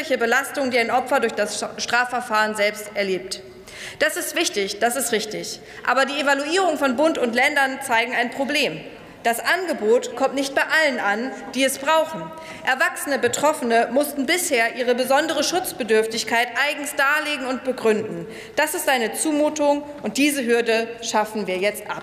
zusätzliche Belastung, die ein Opfer durch das Strafverfahren selbst erlebt. Das ist wichtig, das ist richtig. Aber die Evaluierungen von Bund und Ländern zeigen ein Problem. Das Angebot kommt nicht bei allen an, die es brauchen. Erwachsene Betroffene mussten bisher ihre besondere Schutzbedürftigkeit eigens darlegen und begründen. Das ist eine Zumutung, und diese Hürde schaffen wir jetzt ab.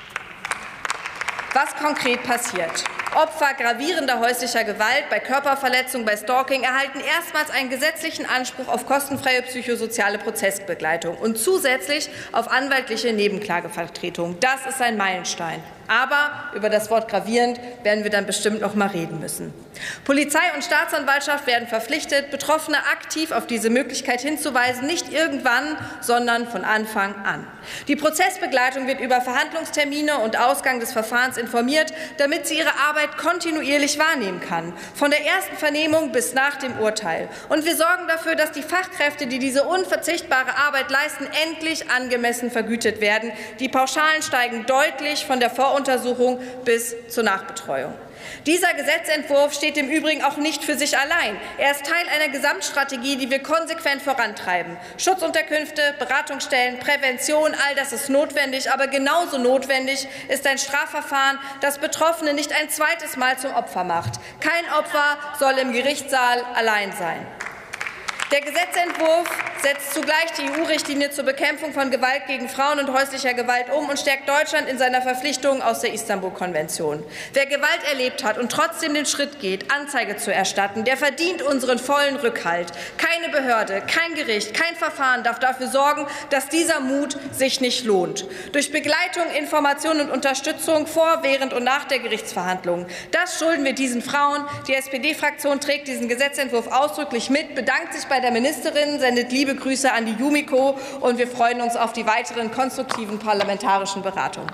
Was konkret passiert? Opfer gravierender häuslicher Gewalt, bei Körperverletzung, bei Stalking erhalten erstmals einen gesetzlichen Anspruch auf kostenfreie psychosoziale Prozessbegleitung und zusätzlich auf anwaltliche Nebenklagevertretung. Das ist ein Meilenstein. Aber über das Wort gravierend werden wir dann bestimmt noch mal reden müssen. Polizei und Staatsanwaltschaft werden verpflichtet, Betroffene aktiv auf diese Möglichkeit hinzuweisen, nicht irgendwann, sondern von Anfang an. Die Prozessbegleitung wird über Verhandlungstermine und Ausgang des Verfahrens informiert, damit sie ihre Arbeit kontinuierlich wahrnehmen kann, von der ersten Vernehmung bis nach dem Urteil. Und wir sorgen dafür, dass die Fachkräfte, die diese unverzichtbare Arbeit leisten, endlich angemessen vergütet werden. Die Pauschalen steigen deutlich von der Voruntersuchung bis zur Nachbetreuung. Dieser Gesetzentwurf steht im Übrigen auch nicht für sich allein. Er ist Teil einer Gesamtstrategie, die wir konsequent vorantreiben. Schutzunterkünfte, Beratungsstellen, Prävention, all das ist notwendig. Aber genauso notwendig ist ein Strafverfahren, das Betroffene nicht ein zweites Mal zum Opfer macht. Kein Opfer soll im Gerichtssaal allein sein. Der Gesetzentwurf setzt zugleich die EU-Richtlinie zur Bekämpfung von Gewalt gegen Frauen und häuslicher Gewalt um und stärkt Deutschland in seiner Verpflichtung aus der Istanbul-Konvention. Wer Gewalt erlebt hat und trotzdem den Schritt geht, Anzeige zu erstatten, der verdient unseren vollen Rückhalt. Keine Behörde, kein Gericht, kein Verfahren darf dafür sorgen, dass dieser Mut sich nicht lohnt. Durch Begleitung, Information und Unterstützung vor, während und nach der Gerichtsverhandlung. Das schulden wir diesen Frauen. Die SPD-Fraktion trägt diesen Gesetzentwurf ausdrücklich mit, bedankt sich bei der Ministerin, sendet liebe Grüße an die Yumiko, und wir freuen uns auf die weiteren konstruktiven parlamentarischen Beratungen.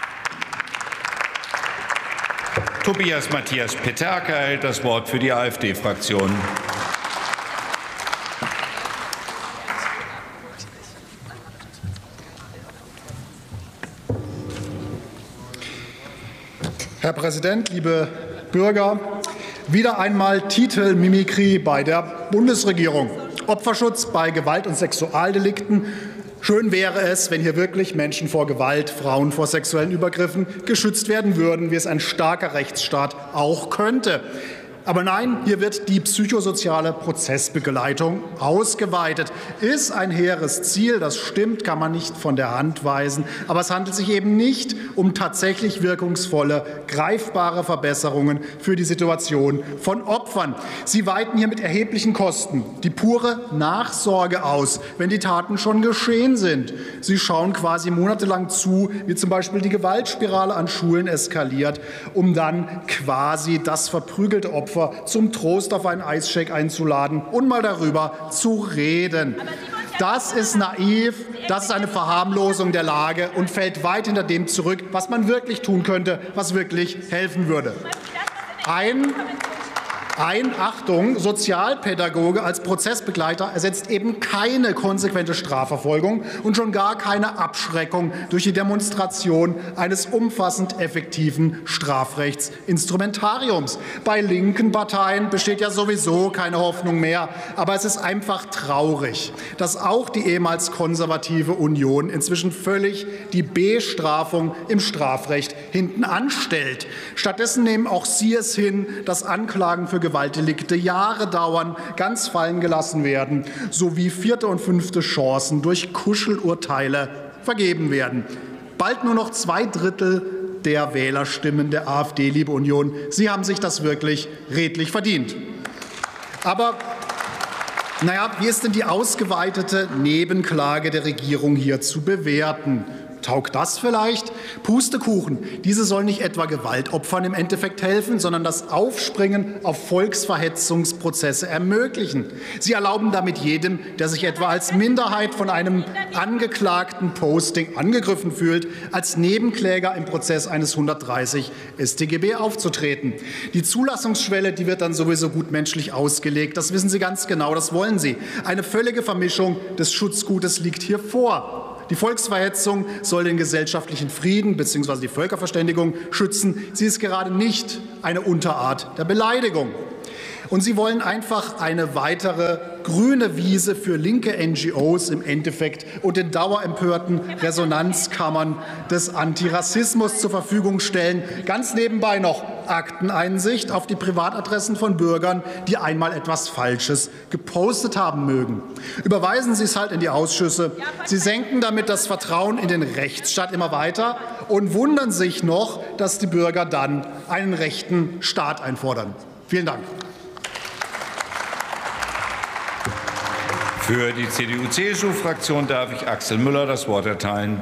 Tobias Matthias Peterka erhält das Wort für die AfD-Fraktion. Herr Präsident, liebe Bürger! Wieder einmal Titelmimikrie bei der Bundesregierung. Opferschutz bei Gewalt- und Sexualdelikten. Schön wäre es, wenn hier wirklich Menschen vor Gewalt, Frauen vor sexuellen Übergriffen geschützt werden würden, wie es ein starker Rechtsstaat auch könnte. Aber nein, hier wird die psychosoziale Prozessbegleitung ausgeweitet. Ist ein hehres Ziel, das stimmt, kann man nicht von der Hand weisen. Aber es handelt sich eben nicht um tatsächlich wirkungsvolle, greifbare Verbesserungen für die Situation von Opfern. Sie weiten hier mit erheblichen Kosten die pure Nachsorge aus, wenn die Taten schon geschehen sind. Sie schauen quasi monatelang zu, wie zum Beispiel die Gewaltspirale an Schulen eskaliert, um dann quasi das verprügelte Opfer zum Trost auf einen Eisshake einzuladen und mal darüber zu reden. Das ist naiv, das ist eine Verharmlosung der Lage und fällt weit hinter dem zurück, was man wirklich tun könnte, was wirklich helfen würde. Achtung, Sozialpädagoge als Prozessbegleiter ersetzt eben keine konsequente Strafverfolgung und schon gar keine Abschreckung durch die Demonstration eines umfassend effektiven Strafrechtsinstrumentariums. Bei linken Parteien besteht ja sowieso keine Hoffnung mehr. Aber es ist einfach traurig, dass auch die ehemals konservative Union inzwischen völlig die Bestrafung im Strafrecht hinten anstellt. Stattdessen nehmen auch sie es hin, dass Anklagen für Gewaltdelikte Jahre dauern, ganz fallen gelassen werden, sowie 4. und 5. Chancen durch Kuschelurteile vergeben werden. Bald nur noch 2/3 der Wählerstimmen der AfD, liebe Union. Sie haben sich das wirklich redlich verdient. Aber wie ist denn die ausgeweitete Nebenklage der Regierung hier zu bewerten? Taugt das vielleicht? Pustekuchen. Diese soll nicht etwa Gewaltopfern im Endeffekt helfen, sondern das Aufspringen auf Volksverhetzungsprozesse ermöglichen. Sie erlauben damit jedem, der sich etwa als Minderheit von einem angeklagten Posting angegriffen fühlt, als Nebenkläger im Prozess eines 130 StGB aufzutreten. Die Zulassungsschwelle, die wird dann sowieso gutmenschlich ausgelegt. Das wissen Sie ganz genau, das wollen Sie. Eine völlige Vermischung des Schutzgutes liegt hier vor. Die Volksverhetzung soll den gesellschaftlichen Frieden bzw. die Völkerverständigung schützen. Sie ist gerade nicht eine Unterart der Beleidigung. Und Sie wollen einfach eine weitere grüne Wiese für linke NGOs im Endeffekt und den dauerempörten Resonanzkammern des Antirassismus zur Verfügung stellen. Ganz nebenbei noch Akteneinsicht auf die Privatadressen von Bürgern, die einmal etwas Falsches gepostet haben mögen. Überweisen Sie es halt in die Ausschüsse. Sie senken damit das Vertrauen in den Rechtsstaat immer weiter und wundern sich noch, dass die Bürger dann einen rechten Staat einfordern. Vielen Dank. Für die CDU-CSU-Fraktion darf ich Axel Müller das Wort erteilen.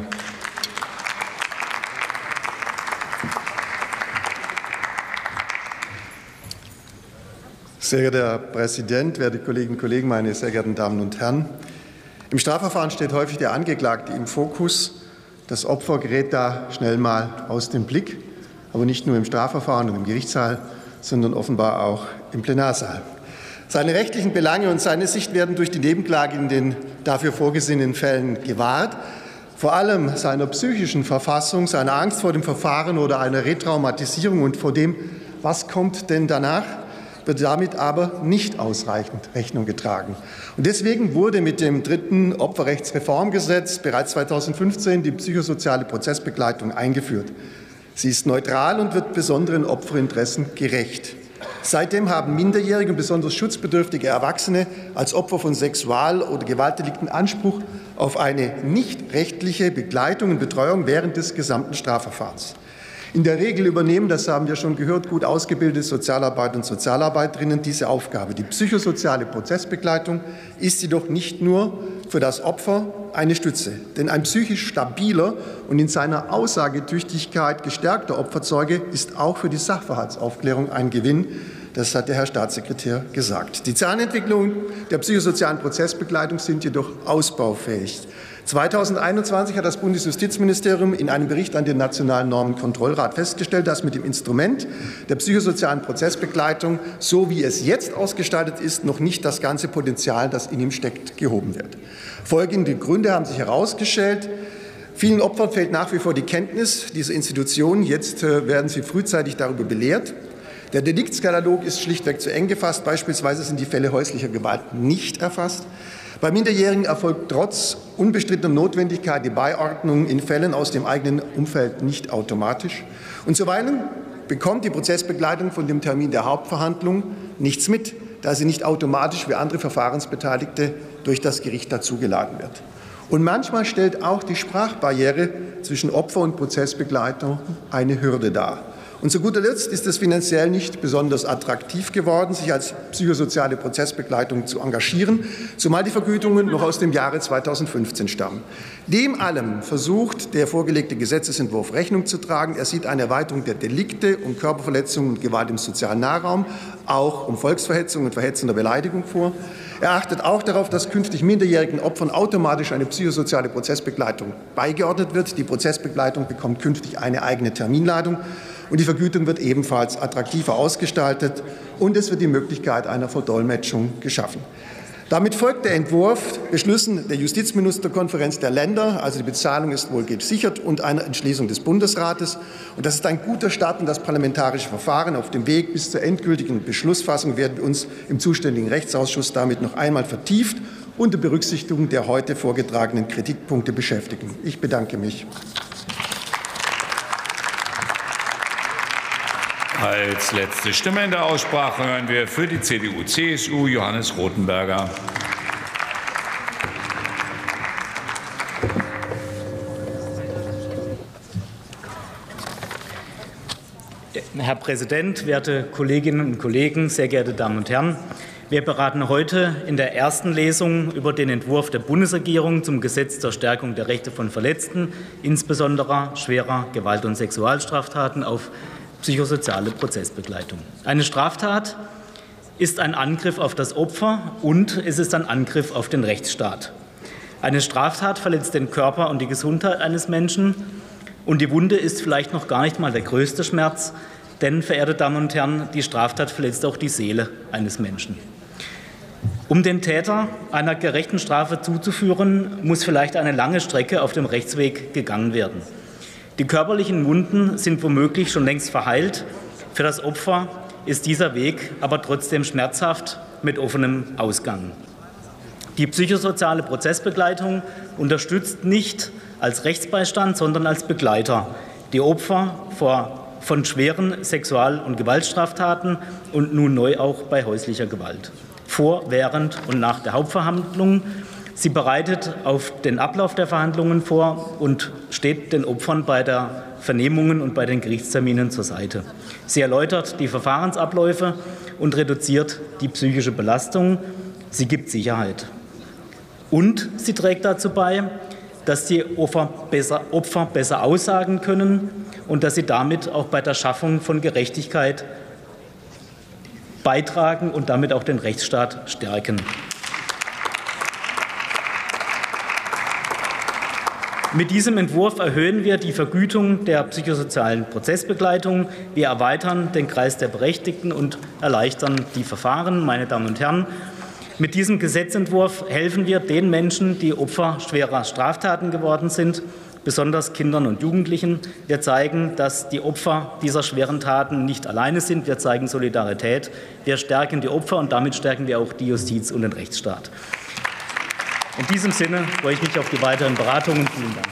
Sehr geehrter Herr Präsident, werte Kolleginnen und Kollegen, meine sehr geehrten Damen und Herren! Im Strafverfahren steht häufig der Angeklagte im Fokus. Das Opfer gerät da schnell mal aus dem Blick, aber nicht nur im Strafverfahren und im Gerichtssaal, sondern offenbar auch im Plenarsaal. Seine rechtlichen Belange und seine Sicht werden durch die Nebenklage in den dafür vorgesehenen Fällen gewahrt. Vor allem seiner psychischen Verfassung, seiner Angst vor dem Verfahren oder einer Retraumatisierung und vor dem, was kommt denn danach, wird damit aber nicht ausreichend Rechnung getragen. Und deswegen wurde mit dem 3. Opferrechtsreformgesetz bereits 2015 die psychosoziale Prozessbegleitung eingeführt. Sie ist neutral und wird besonderen Opferinteressen gerecht. Seitdem haben minderjährige und besonders schutzbedürftige Erwachsene als Opfer von Sexual- oder Gewaltdelikten Anspruch auf eine nicht rechtliche Begleitung und Betreuung während des gesamten Strafverfahrens. In der Regel übernehmen, das haben wir schon gehört, gut ausgebildete Sozialarbeiter und Sozialarbeiterinnen diese Aufgabe. Die psychosoziale Prozessbegleitung ist jedoch nicht nur für das Opfer eine Stütze. Denn ein psychisch stabiler und in seiner Aussagetüchtigkeit gestärkter Opferzeuge ist auch für die Sachverhaltsaufklärung ein Gewinn. Das hat der Herr Staatssekretär gesagt. Die Zahlenentwicklungen der psychosozialen Prozessbegleitung sind jedoch ausbaufähig. 2021 hat das Bundesjustizministerium in einem Bericht an den Nationalen Normenkontrollrat festgestellt, dass mit dem Instrument der psychosozialen Prozessbegleitung, so wie es jetzt ausgestaltet ist, noch nicht das ganze Potenzial, das in ihm steckt, gehoben wird. Folgende Gründe haben sich herausgestellt. Vielen Opfern fehlt nach wie vor die Kenntnis dieser Institutionen. Jetzt werden sie frühzeitig darüber belehrt. Der Deliktskatalog ist schlichtweg zu eng gefasst. Beispielsweise sind die Fälle häuslicher Gewalt nicht erfasst. Bei Minderjährigen erfolgt trotz unbestrittener Notwendigkeit die Beiordnung in Fällen aus dem eigenen Umfeld nicht automatisch. Und zuweilen bekommt die Prozessbegleitung von dem Termin der Hauptverhandlung nichts mit, da sie nicht automatisch wie andere Verfahrensbeteiligte durch das Gericht dazugeladen wird. Und manchmal stellt auch die Sprachbarriere zwischen Opfer und Prozessbegleitung eine Hürde dar. Und zu guter Letzt ist es finanziell nicht besonders attraktiv geworden, sich als psychosoziale Prozessbegleitung zu engagieren, zumal die Vergütungen noch aus dem Jahre 2015 stammen. Dem allem versucht der vorgelegte Gesetzesentwurf Rechnung zu tragen. Er sieht eine Erweiterung der Delikte um Körperverletzung und Gewalt im sozialen Nahraum, auch um Volksverhetzung und verhetzende Beleidigung vor. Er achtet auch darauf, dass künftig minderjährigen Opfern automatisch eine psychosoziale Prozessbegleitung beigeordnet wird. Die Prozessbegleitung bekommt künftig eine eigene Terminladung. Und die Vergütung wird ebenfalls attraktiver ausgestaltet, und es wird die Möglichkeit einer Verdolmetschung geschaffen. Damit folgt der Entwurf Beschlüssen der Justizministerkonferenz der Länder, also die Bezahlung ist wohl gesichert, und einer Entschließung des Bundesrates. Und das ist ein guter Start in das parlamentarische Verfahren. Auf dem Weg bis zur endgültigen Beschlussfassung werden wir uns im zuständigen Rechtsausschuss damit noch einmal vertieft unter Berücksichtigung der heute vorgetragenen Kritikpunkte beschäftigen. Ich bedanke mich. Als letzte Stimme in der Aussprache hören wir für die CDU-CSU Johannes Rothenberger. Herr Präsident, werte Kolleginnen und Kollegen, sehr geehrte Damen und Herren! Wir beraten heute in der ersten Lesung über den Entwurf der Bundesregierung zum Gesetz zur Stärkung der Rechte von Verletzten, insbesondere schwerer Gewalt- und Sexualstraftaten, auf psychosoziale Prozessbegleitung. Eine Straftat ist ein Angriff auf das Opfer und es ist ein Angriff auf den Rechtsstaat. Eine Straftat verletzt den Körper und die Gesundheit eines Menschen, und die Wunde ist vielleicht noch gar nicht mal der größte Schmerz, denn, verehrte Damen und Herren, die Straftat verletzt auch die Seele eines Menschen. Um den Täter einer gerechten Strafe zuzuführen, muss vielleicht eine lange Strecke auf dem Rechtsweg gegangen werden. Die körperlichen Wunden sind womöglich schon längst verheilt. Für das Opfer ist dieser Weg aber trotzdem schmerzhaft mit offenem Ausgang. Die psychosoziale Prozessbegleitung unterstützt nicht als Rechtsbeistand, sondern als Begleiter die Opfer von schweren Sexual- und Gewaltstraftaten und nun neu auch bei häuslicher Gewalt. Vor, während und nach der Hauptverhandlung. Sie bereitet auf den Ablauf der Verhandlungen vor und steht den Opfern bei der Vernehmungen und bei den Gerichtsterminen zur Seite. Sie erläutert die Verfahrensabläufe und reduziert die psychische Belastung. Sie gibt Sicherheit. Und sie trägt dazu bei, dass die Opfer besser aussagen können und dass sie damit auch bei der Schaffung von Gerechtigkeit beitragen und damit auch den Rechtsstaat stärken. Mit diesem Entwurf erhöhen wir die Vergütung der psychosozialen Prozessbegleitung. Wir erweitern den Kreis der Berechtigten und erleichtern die Verfahren. Meine Damen und Herren, mit diesem Gesetzentwurf helfen wir den Menschen, die Opfer schwerer Straftaten geworden sind, besonders Kindern und Jugendlichen. Wir zeigen, dass die Opfer dieser schweren Taten nicht alleine sind. Wir zeigen Solidarität. Wir stärken die Opfer und damit stärken wir auch die Justiz und den Rechtsstaat. In diesem Sinne freue ich mich auf die weiteren Beratungen. Vielen Dank.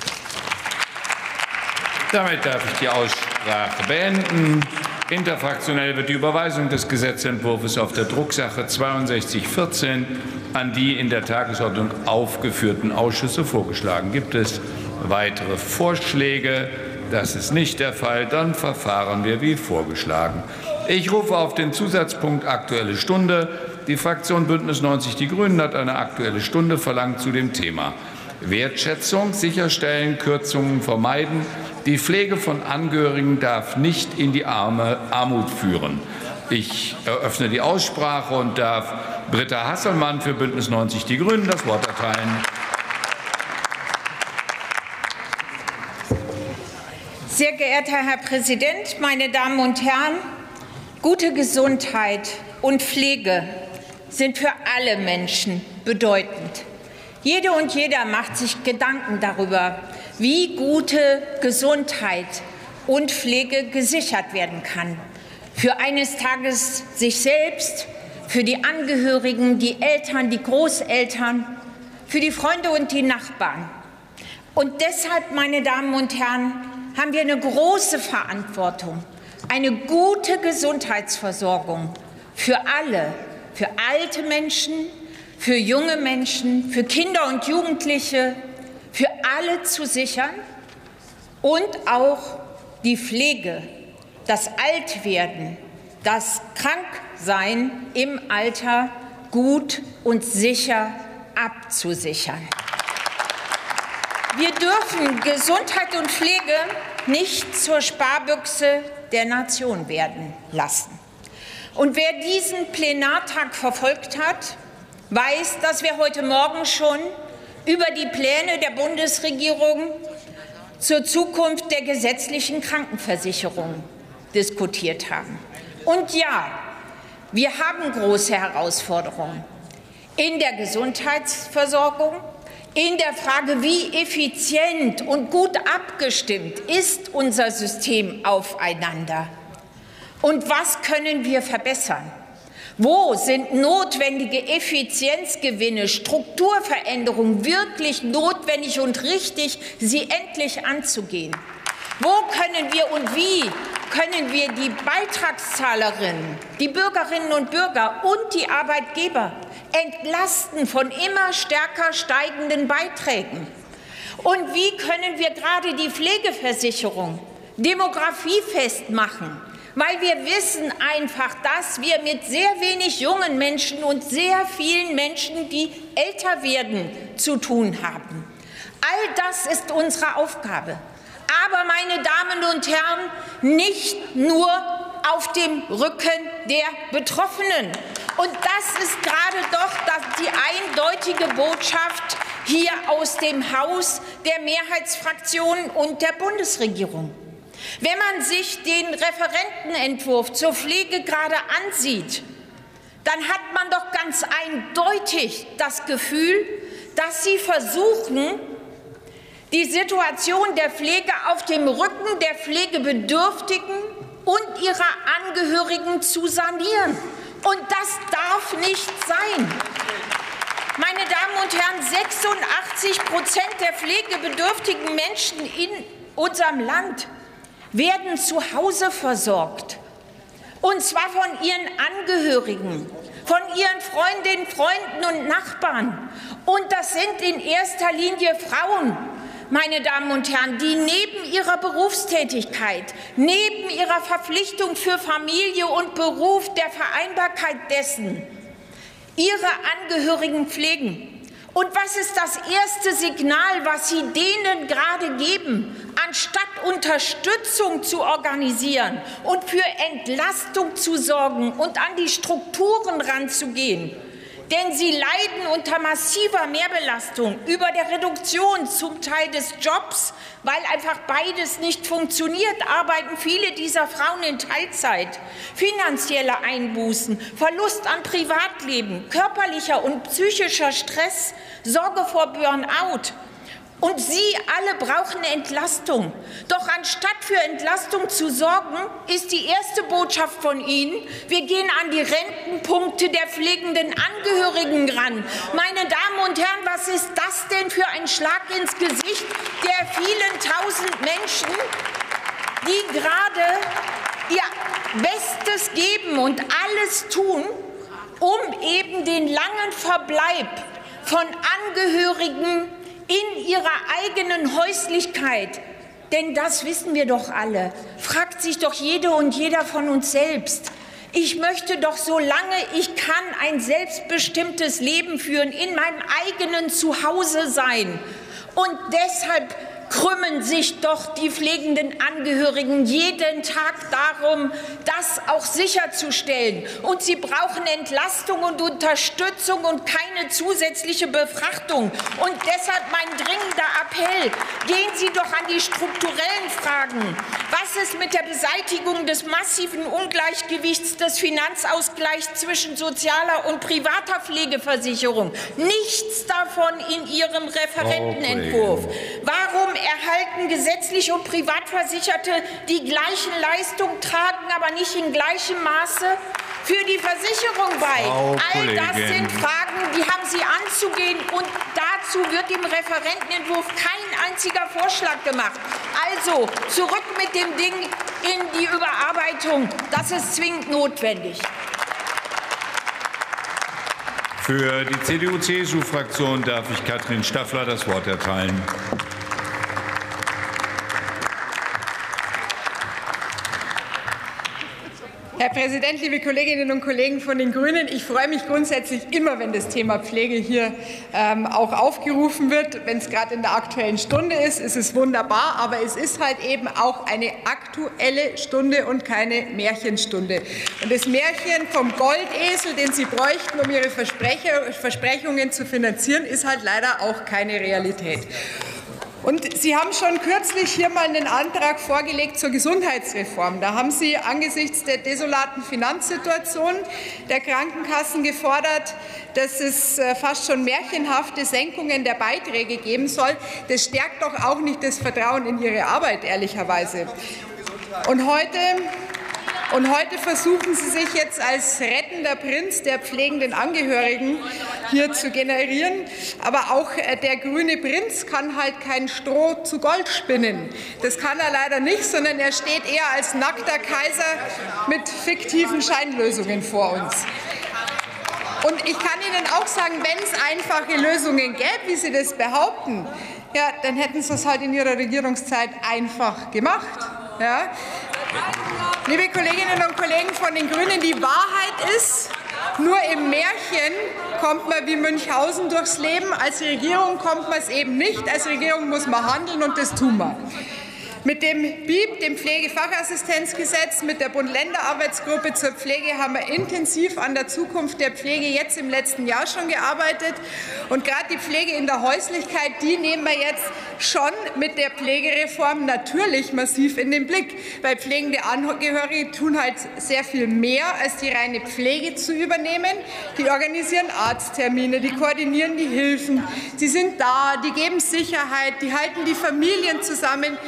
Damit darf ich die Aussprache beenden. Interfraktionell wird die Überweisung des Gesetzentwurfs auf der Drucksache 6214 an die in der Tagesordnung aufgeführten Ausschüsse vorgeschlagen. Gibt es weitere Vorschläge? Das ist nicht der Fall. Dann verfahren wir wie vorgeschlagen. Ich rufe auf den Zusatzpunkt Aktuelle Stunde. Die Fraktion Bündnis 90 Die Grünen hat eine Aktuelle Stunde verlangt zu dem Thema Wertschätzung sicherstellen, Kürzungen vermeiden. Die Pflege von Angehörigen darf nicht in die Armut führen. Ich eröffne die Aussprache und darf Britta Hasselmann für Bündnis 90 Die Grünen das Wort erteilen. Sehr geehrter Herr Präsident, meine Damen und Herren! Gute Gesundheit und Pflege sind für alle Menschen bedeutend. Jede und jeder macht sich Gedanken darüber, wie gute Gesundheit und Pflege gesichert werden kann. Für eines Tages sich selbst, für die Angehörigen, die Eltern, die Großeltern, für die Freunde und die Nachbarn. Und deshalb, meine Damen und Herren, haben wir eine große Verantwortung, eine gute Gesundheitsversorgung für alle, für alte Menschen, für junge Menschen, für Kinder und Jugendliche, für alle zu sichern und auch die Pflege, das Altwerden, das Kranksein im Alter gut und sicher abzusichern. Wir dürfen Gesundheit und Pflege nicht zur Sparbüchse der Nation werden lassen. Und wer diesen Plenartag verfolgt hat, weiß, dass wir heute Morgen schon über die Pläne der Bundesregierung zur Zukunft der gesetzlichen Krankenversicherung diskutiert haben. Und ja, wir haben große Herausforderungen in der Gesundheitsversorgung, in der Frage, wie effizient und gut abgestimmt ist unser System aufeinander. Und was können wir verbessern? Wo sind notwendige Effizienzgewinne, Strukturveränderungen wirklich notwendig und richtig, sie endlich anzugehen? Wo können wir und wie können wir die Beitragszahlerinnen, die Bürgerinnen und Bürger und die Arbeitgeber entlasten von immer stärker steigenden Beiträgen? Und wie können wir gerade die Pflegeversicherung demografiefest machen? Weil wir wissen einfach, dass wir mit sehr wenig jungen Menschen und sehr vielen Menschen, die älter werden, zu tun haben. All das ist unsere Aufgabe. Aber, meine Damen und Herren, nicht nur auf dem Rücken der Betroffenen. Und das ist gerade doch die eindeutige Botschaft hier aus dem Haus der Mehrheitsfraktionen und der Bundesregierung. Wenn man sich den Referentenentwurf zur Pflege gerade ansieht, dann hat man doch ganz eindeutig das Gefühl, dass Sie versuchen, die Situation der Pflege auf dem Rücken der Pflegebedürftigen und ihrer Angehörigen zu sanieren. Und das darf nicht sein. Meine Damen und Herren, 86% der pflegebedürftigen Menschen in unserem Land werden zu Hause versorgt. Und zwar von ihren Angehörigen, von ihren Freundinnen, Freunden und Nachbarn. Und das sind in erster Linie Frauen, meine Damen und Herren, die neben ihrer Berufstätigkeit, neben ihrer Verpflichtung für Familie und Beruf, der Vereinbarkeit dessen, ihre Angehörigen pflegen. Und was ist das erste Signal, was Sie denen gerade geben, anstatt Unterstützung zu organisieren und für Entlastung zu sorgen und an die Strukturen ranzugehen? Denn sie leiden unter massiver Mehrbelastung, über der Reduktion zum Teil des Jobs, weil einfach beides nicht funktioniert, arbeiten viele dieser Frauen in Teilzeit. Finanzielle Einbußen, Verlust an Privatleben, körperlicher und psychischer Stress, Sorge vor Burnout. Und Sie alle brauchen Entlastung. Doch anstatt für Entlastung zu sorgen, ist die erste Botschaft von Ihnen, wir gehen an die Rentenpunkte der pflegenden Angehörigen ran. Meine Damen und Herren, was ist das denn für ein Schlag ins Gesicht der vielen tausend Menschen, die gerade ihr Bestes geben und alles tun, um eben den langen Verbleib von Angehörigen in ihrer eigenen Häuslichkeit, denn das wissen wir doch alle, fragt sich doch jede und jeder von uns selbst. Ich möchte doch, solange ich kann, ein selbstbestimmtes Leben führen, in meinem eigenen Zuhause sein. Und deshalb krümmen sich doch die pflegenden Angehörigen jeden Tag darum, das auch sicherzustellen. Und sie brauchen Entlastung und Unterstützung und keine zusätzliche Befrachtung. Und deshalb mein dringender Appell, gehen Sie doch an die strukturellen Fragen. Was ist mit der Beseitigung des massiven Ungleichgewichts des Finanzausgleichs zwischen sozialer und privater Pflegeversicherung? Nichts davon in Ihrem Referentenentwurf. Warum erhalten gesetzlich und Privatversicherte die gleichen Leistungen, tragen aber nicht in gleichem Maße für die Versicherung bei? All das sind Fragen, die haben Sie anzugehen, und dazu wird im Referentenentwurf kein einziger Vorschlag gemacht. Also zurück mit dem Ding in die Überarbeitung. Das ist zwingend notwendig. Für die CDU-CSU-Fraktion darf ich Katrin Staffler das Wort erteilen. Herr Präsident, liebe Kolleginnen und Kollegen von den Grünen! Ich freue mich grundsätzlich immer, wenn das Thema Pflege hier auch aufgerufen wird. Wenn es gerade in der Aktuellen Stunde ist, ist es wunderbar. Aber es ist halt eben auch eine aktuelle Stunde und keine Märchenstunde. Und das Märchen vom Goldesel, den Sie bräuchten, um Ihre Versprechungen zu finanzieren, ist halt leider auch keine Realität. Und Sie haben schon kürzlich hier mal einen Antrag vorgelegt zur Gesundheitsreform. Da haben Sie angesichts der desolaten Finanzsituation der Krankenkassen gefordert, dass es fast schon märchenhafte Senkungen der Beiträge geben soll. Das stärkt doch auch nicht das Vertrauen in Ihre Arbeit, ehrlicherweise. Und heute versuchen Sie sich jetzt als rettender Prinz der pflegenden Angehörigen hier zu generieren. Aber auch der grüne Prinz kann halt kein Stroh zu Gold spinnen. Das kann er leider nicht, sondern er steht eher als nackter Kaiser mit fiktiven Scheinlösungen vor uns. Und ich kann Ihnen auch sagen, wenn es einfache Lösungen gäbe, wie Sie das behaupten, ja, dann hätten Sie es halt in Ihrer Regierungszeit einfach gemacht. Ja. Liebe Kolleginnen und Kollegen von den Grünen, die Wahrheit ist, nur im Märchen kommt man wie Münchhausen durchs Leben. Als Regierung kommt man es eben nicht. Als Regierung muss man handeln, und das tun wir. Mit dem BIP, dem Pflegefachassistenzgesetz, mit der Bund-Länder-Arbeitsgruppe zur Pflege haben wir intensiv an der Zukunft der Pflege jetzt im letzten Jahr schon gearbeitet. Und gerade die Pflege in der Häuslichkeit, die nehmen wir jetzt schon mit der Pflegereform natürlich massiv in den Blick. Weil pflegende Angehörige tun halt sehr viel mehr, als die reine Pflege zu übernehmen. Die organisieren Arzttermine, die koordinieren die Hilfen, sie sind da, die geben Sicherheit, die halten die Familien zusammen, die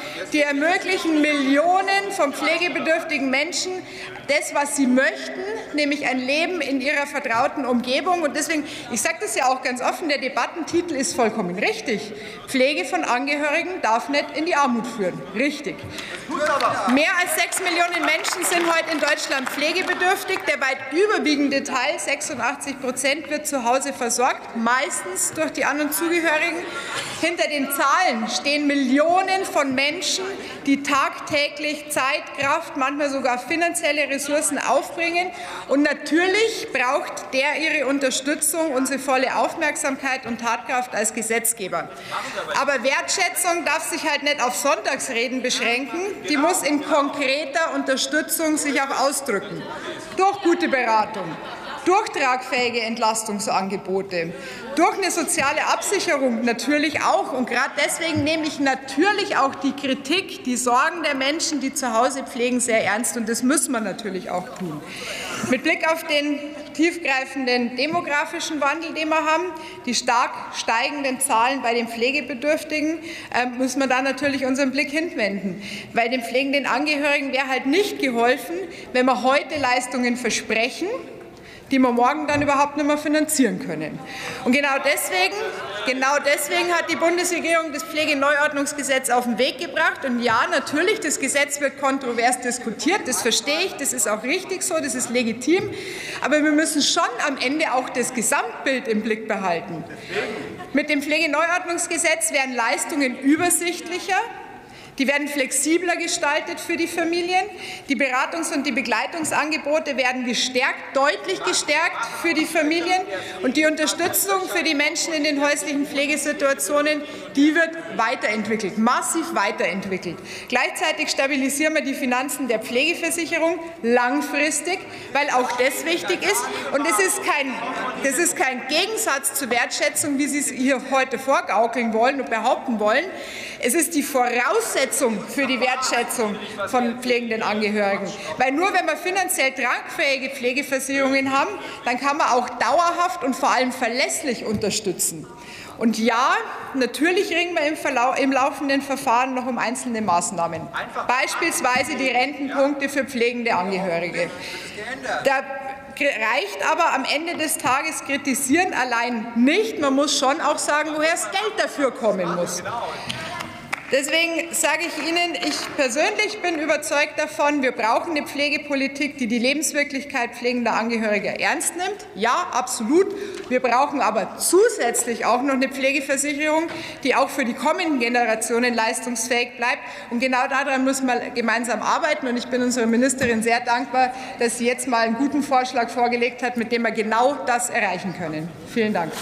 Wir ermöglichen Millionen von pflegebedürftigen Menschen das, was sie möchten, nämlich ein Leben in ihrer vertrauten Umgebung. Und deswegen, ich sage das ja auch ganz offen, der Debattentitel ist vollkommen richtig. Pflege von Angehörigen darf nicht in die Armut führen. Richtig. Mehr als 6 Millionen Menschen sind heute in Deutschland pflegebedürftig. Der weit überwiegende Teil, 86%, wird zu Hause versorgt, meistens durch die anderen Zugehörigen. Hinter den Zahlen stehen Millionen von Menschen, die tagtäglich Zeit, Kraft, manchmal sogar finanzielle Ressourcen aufbringen. Und natürlich braucht der ihre Unterstützung, unsere volle Aufmerksamkeit und Tatkraft als Gesetzgeber. Aber Wertschätzung darf sich halt nicht auf Sonntagsreden beschränken. Die muss in konkreter Unterstützung sich auch ausdrücken. Durch gute Beratung, durch tragfähige Entlastungsangebote, durch eine soziale Absicherung natürlich auch. Und gerade deswegen nehme ich natürlich auch die Kritik, die Sorgen der Menschen, die zu Hause pflegen, sehr ernst. Und das müssen wir natürlich auch tun. Mit Blick auf den tiefgreifenden demografischen Wandel, den wir haben, die stark steigenden Zahlen bei den Pflegebedürftigen, müssen wir da natürlich unseren Blick hinwenden. Weil den pflegenden Angehörigen wäre halt nicht geholfen, wenn wir heute Leistungen versprechen, die wir morgen dann überhaupt nicht mehr finanzieren können. Und genau deswegen hat die Bundesregierung das Pflegeneuordnungsgesetz auf den Weg gebracht. Und ja, natürlich, das Gesetz wird kontrovers diskutiert, das verstehe ich, das ist auch richtig so, das ist legitim. Aber wir müssen schon am Ende auch das Gesamtbild im Blick behalten. Mit dem Pflegeneuordnungsgesetz werden Leistungen übersichtlicher. Die werden flexibler gestaltet für die Familien. Die Beratungs- und die Begleitungsangebote werden gestärkt, deutlich gestärkt für die Familien. Und die Unterstützung für die Menschen in den häuslichen Pflegesituationen, die wird weiterentwickelt, massiv weiterentwickelt. Gleichzeitig stabilisieren wir die Finanzen der Pflegeversicherung langfristig, weil auch das wichtig ist. Und das ist kein Gegensatz zur Wertschätzung, wie Sie es hier heute vorgaukeln wollen und behaupten wollen. Es ist die Voraussetzung für die Wertschätzung von pflegenden Angehörigen. Weil nur wenn wir finanziell tragfähige Pflegeversicherungen haben, dann kann man auch dauerhaft und vor allem verlässlich unterstützen. Und ja, natürlich ringen wir im laufenden Verfahren noch um einzelne Maßnahmen, beispielsweise die Rentenpunkte für pflegende Angehörige. Da reicht aber am Ende des Tages kritisieren allein nicht. Man muss schon auch sagen, woher das Geld dafür kommen muss. Deswegen sage ich Ihnen, ich persönlich bin überzeugt davon, wir brauchen eine Pflegepolitik, die die Lebenswirklichkeit pflegender Angehöriger ernst nimmt. Ja, absolut. Wir brauchen aber zusätzlich auch noch eine Pflegeversicherung, die auch für die kommenden Generationen leistungsfähig bleibt. Und genau daran müssen wir gemeinsam arbeiten. Und ich bin unserer Ministerin sehr dankbar, dass sie jetzt mal einen guten Vorschlag vorgelegt hat, mit dem wir genau das erreichen können. Vielen Dank.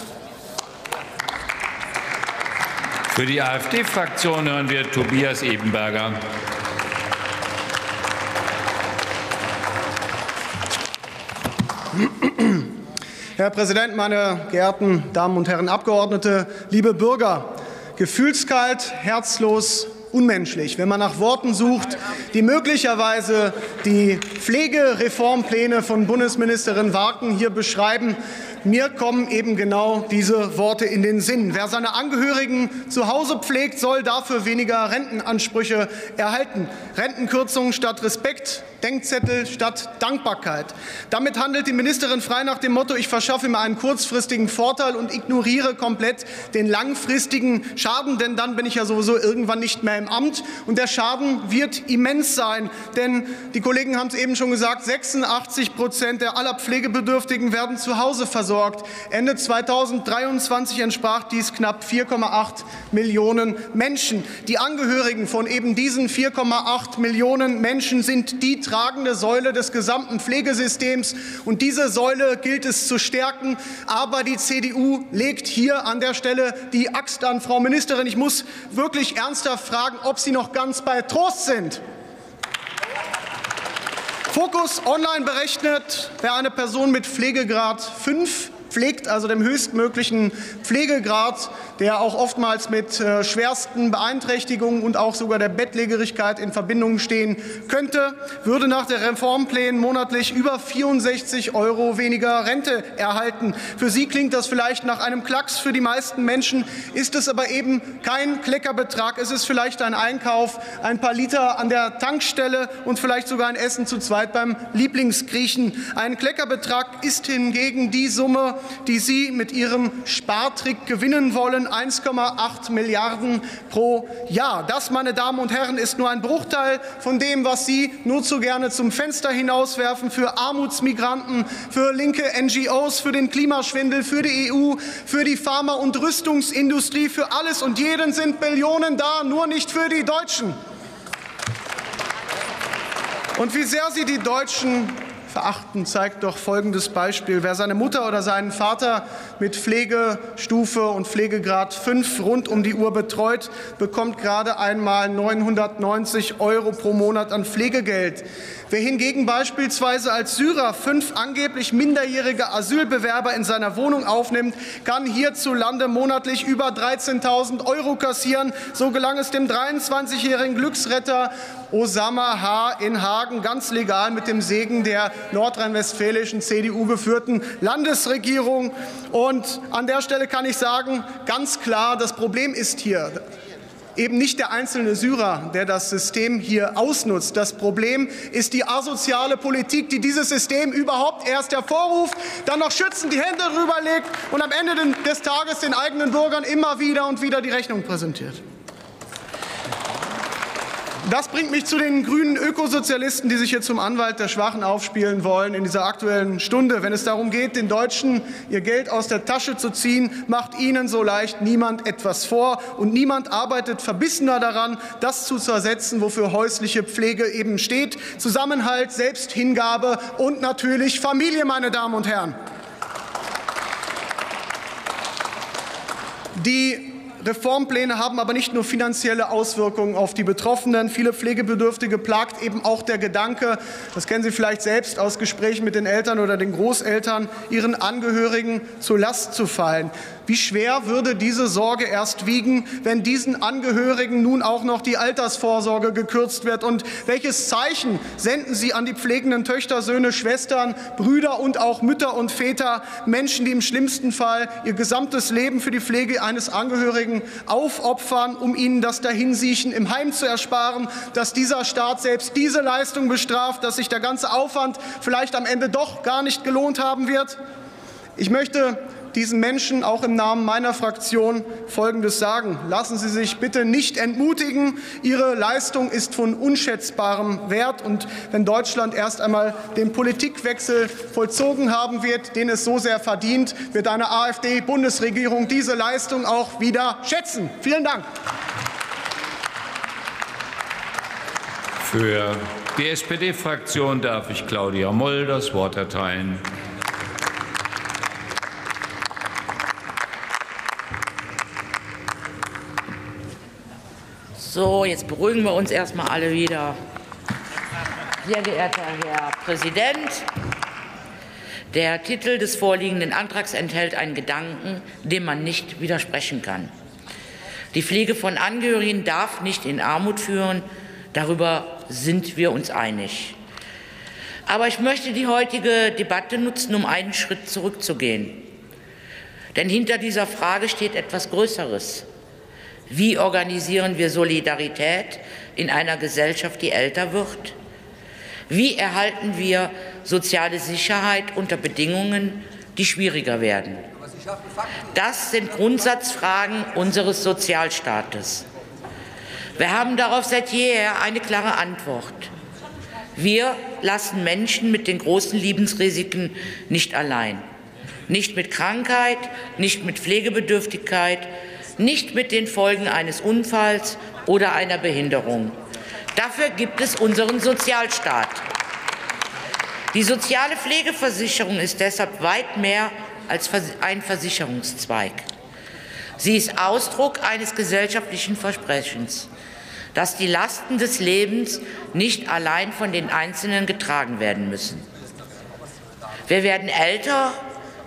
Für die AfD-Fraktion hören wir Tobias Ebenberger. Herr Präsident, meine geehrten Damen und Herren Abgeordnete, liebe Bürger! Gefühlskalt, herzlos, unmenschlich, wenn man nach Worten sucht, die möglicherweise die Pflegereformpläne von Bundesministerin Warken hier beschreiben. Mir kommen eben genau diese Worte in den Sinn. Wer seine Angehörigen zu Hause pflegt, soll dafür weniger Rentenansprüche erhalten. Rentenkürzungen statt Respekt, Denkzettel statt Dankbarkeit. Damit handelt die Ministerin frei nach dem Motto, ich verschaffe mir einen kurzfristigen Vorteil und ignoriere komplett den langfristigen Schaden, denn dann bin ich ja sowieso irgendwann nicht mehr im Amt. Und der Schaden wird immens sein, denn die Kollegen haben es eben schon gesagt, 86% der aller Pflegebedürftigen werden zu Hause versorgt. Ende 2023 entsprach dies knapp 4,8 Millionen Menschen. Die Angehörigen von eben diesen 4,8 Millionen Menschen sind die tragende Säule des gesamten Pflegesystems. Und diese Säule gilt es zu stärken. Aber die CDU legt hier an der Stelle die Axt an. Frau Ministerin, ich muss wirklich ernsthaft fragen, ob Sie noch ganz bei Trost sind. Focus Online berechnet, wer eine Person mit Pflegegrad 5 pflegt, also dem höchstmöglichen Pflegegrad, der auch oftmals mit schwersten Beeinträchtigungen und auch sogar der Bettlägerigkeit in Verbindung stehen könnte, würde nach der Reformplänen monatlich über 64 € weniger Rente erhalten. Für Sie klingt das vielleicht nach einem Klacks, für die meisten Menschen ist es aber eben kein Kleckerbetrag. Es ist vielleicht ein Einkauf, ein paar Liter an der Tankstelle und vielleicht sogar ein Essen zu zweit beim Lieblingsgriechen. Ein Kleckerbetrag ist hingegen die Summe, die Sie mit Ihrem Spartrick gewinnen wollen, 1,8 Milliarden pro Jahr. Das, meine Damen und Herren, ist nur ein Bruchteil von dem, was Sie nur zu gerne zum Fenster hinauswerfen für Armutsmigranten, für linke NGOs, für den Klimaschwindel, für die EU, für die Pharma- und Rüstungsindustrie, für alles und jeden sind Billionen da, nur nicht für die Deutschen. Und wie sehr Sie die Deutschen verachten, zeigt doch folgendes Beispiel. Wer seine Mutter oder seinen Vater mit Pflegestufe und Pflegegrad 5 rund um die Uhr betreut, bekommt gerade einmal 990 € pro Monat an Pflegegeld. Wer hingegen beispielsweise als Syrer 5 angeblich minderjährige Asylbewerber in seiner Wohnung aufnimmt, kann hierzulande monatlich über 13.000 € kassieren. So gelang es dem 23-jährigen Glücksretter Osama H. in Hagen ganz legal mit dem Segen der nordrhein-westfälischen CDU geführten Landesregierung. Und an der Stelle kann ich sagen, ganz klar, das Problem ist hier eben nicht der einzelne Syrer, der das System hier ausnutzt. Das Problem ist die asoziale Politik, die dieses System überhaupt erst hervorruft, dann noch schützend die Hände drüber legt und am Ende des Tages den eigenen Bürgern immer wieder und wieder die Rechnung präsentiert. Das bringt mich zu den grünen Ökosozialisten, die sich hier zum Anwalt der Schwachen aufspielen wollen in dieser Aktuellen Stunde. Wenn es darum geht, den Deutschen ihr Geld aus der Tasche zu ziehen, macht ihnen so leicht niemand etwas vor. Und niemand arbeitet verbissener daran, das zu zersetzen, wofür häusliche Pflege eben steht. Zusammenhalt, Selbsthingabe und natürlich Familie, meine Damen und Herren. Die Reformpläne haben aber nicht nur finanzielle Auswirkungen auf die Betroffenen. Viele Pflegebedürftige plagt eben auch der Gedanke, das kennen Sie vielleicht selbst aus Gesprächen mit den Eltern oder den Großeltern, ihren Angehörigen zur Last zu fallen. Wie schwer würde diese Sorge erst wiegen, wenn diesen Angehörigen nun auch noch die Altersvorsorge gekürzt wird? Und welches Zeichen senden Sie an die pflegenden Töchter, Söhne, Schwestern, Brüder und auch Mütter und Väter, Menschen, die im schlimmsten Fall ihr gesamtes Leben für die Pflege eines Angehörigen aufopfern, um ihnen das Dahinsiechen im Heim zu ersparen, dass dieser Staat selbst diese Leistung bestraft, dass sich der ganze Aufwand vielleicht am Ende doch gar nicht gelohnt haben wird? Ich möchte diesen Menschen auch im Namen meiner Fraktion Folgendes sagen. Lassen Sie sich bitte nicht entmutigen. Ihre Leistung ist von unschätzbarem Wert. Und wenn Deutschland erst einmal den Politikwechsel vollzogen haben wird, den es so sehr verdient, wird eine AfD-Bundesregierung diese Leistung auch wieder schätzen. Vielen Dank. Für die SPD-Fraktion darf ich Claudia Moll das Wort erteilen. So, jetzt beruhigen wir uns erstmal alle wieder. Sehr geehrter Herr Präsident, der Titel des vorliegenden Antrags enthält einen Gedanken, dem man nicht widersprechen kann. Die Pflege von Angehörigen darf nicht in Armut führen, darüber sind wir uns einig. Aber ich möchte die heutige Debatte nutzen, um einen Schritt zurückzugehen. Denn hinter dieser Frage steht etwas Größeres. Wie organisieren wir Solidarität in einer Gesellschaft, die älter wird? Wie erhalten wir soziale Sicherheit unter Bedingungen, die schwieriger werden? Das sind Grundsatzfragen unseres Sozialstaates. Wir haben darauf seit jeher eine klare Antwort. Wir lassen Menschen mit den großen Lebensrisiken nicht allein. Nicht mit Krankheit, nicht mit Pflegebedürftigkeit, nicht mit den Folgen eines Unfalls oder einer Behinderung. Dafür gibt es unseren Sozialstaat. Die soziale Pflegeversicherung ist deshalb weit mehr als ein Versicherungszweig. Sie ist Ausdruck eines gesellschaftlichen Versprechens, dass die Lasten des Lebens nicht allein von den Einzelnen getragen werden müssen. Wir werden älter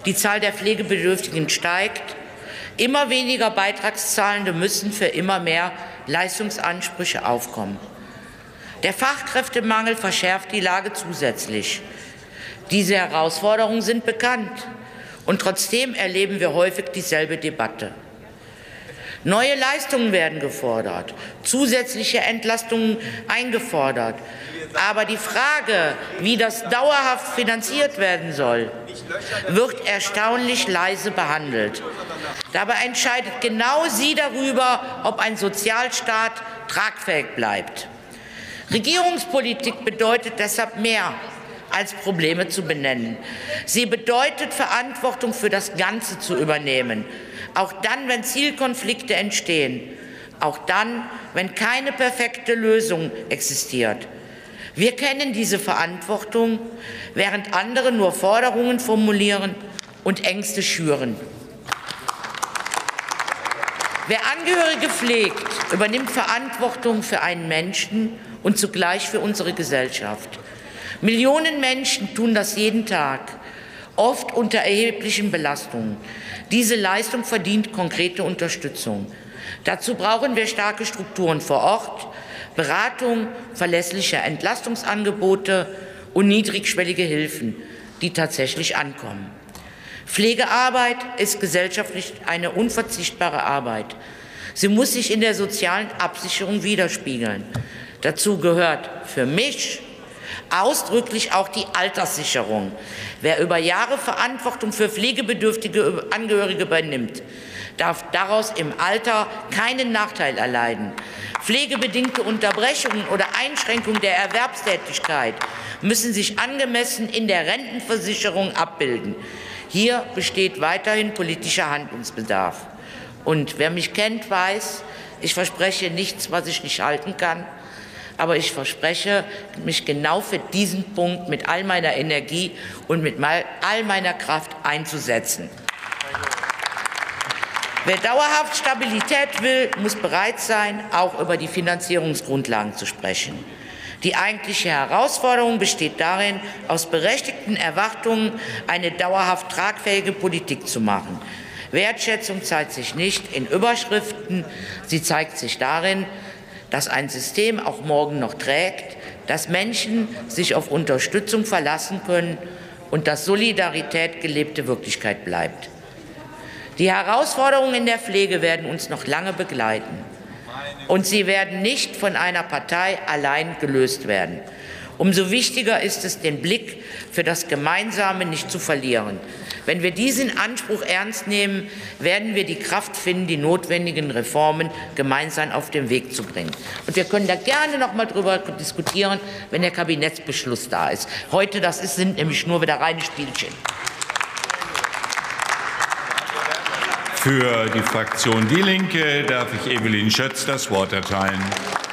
Die Zahl der Pflegebedürftigen steigt. Immer weniger Beitragszahlende müssen für immer mehr Leistungsansprüche aufkommen. Der Fachkräftemangel verschärft die Lage zusätzlich. Diese Herausforderungen sind bekannt, und trotzdem erleben wir häufig dieselbe Debatte. Neue Leistungen werden gefordert, zusätzliche Entlastungen eingefordert. Aber die Frage, wie das dauerhaft finanziert werden soll, wird erstaunlich leise behandelt. Dabei entscheidet genau sie darüber, ob ein Sozialstaat tragfähig bleibt. Regierungspolitik bedeutet deshalb mehr, als Probleme zu benennen. Sie bedeutet, Verantwortung für das Ganze zu übernehmen, auch dann, wenn Zielkonflikte entstehen, auch dann, wenn keine perfekte Lösung existiert. Wir kennen diese Verantwortung, während andere nur Forderungen formulieren und Ängste schüren. Wer Angehörige pflegt, übernimmt Verantwortung für einen Menschen und zugleich für unsere Gesellschaft. Millionen Menschen tun das jeden Tag, oft unter erheblichen Belastungen. Diese Leistung verdient konkrete Unterstützung. Dazu brauchen wir starke Strukturen vor Ort, Beratung, verlässliche Entlastungsangebote und niedrigschwellige Hilfen, die tatsächlich ankommen. Pflegearbeit ist gesellschaftlich eine unverzichtbare Arbeit. Sie muss sich in der sozialen Absicherung widerspiegeln. Dazu gehört für mich ausdrücklich auch die Alterssicherung. Wer über Jahre Verantwortung für pflegebedürftige Angehörige übernimmt, darf daraus im Alter keinen Nachteil erleiden. Pflegebedingte Unterbrechungen oder Einschränkungen der Erwerbstätigkeit müssen sich angemessen in der Rentenversicherung abbilden. Hier besteht weiterhin politischer Handlungsbedarf. Und wer mich kennt, weiß, ich verspreche nichts, was ich nicht halten kann. Aber ich verspreche, mich genau für diesen Punkt mit all meiner Energie und mit all meiner Kraft einzusetzen. Wer dauerhaft Stabilität will, muss bereit sein, auch über die Finanzierungsgrundlagen zu sprechen. Die eigentliche Herausforderung besteht darin, aus berechtigten Erwartungen eine dauerhaft tragfähige Politik zu machen. Wertschätzung zeigt sich nicht in Überschriften, sie zeigt sich darin, dass ein System auch morgen noch trägt, dass Menschen sich auf Unterstützung verlassen können und dass Solidarität gelebte Wirklichkeit bleibt. Die Herausforderungen in der Pflege werden uns noch lange begleiten. Und sie werden nicht von einer Partei allein gelöst werden. Umso wichtiger ist es, den Blick für das Gemeinsame nicht zu verlieren. Wenn wir diesen Anspruch ernst nehmen, werden wir die Kraft finden, die notwendigen Reformen gemeinsam auf den Weg zu bringen. Und wir können da gerne noch mal drüber diskutieren, wenn der Kabinettsbeschluss da ist. Heute, sind nämlich nur wieder reine Spielchen. Für die Fraktion Die Linke darf ich Evelyn Schötz das Wort erteilen.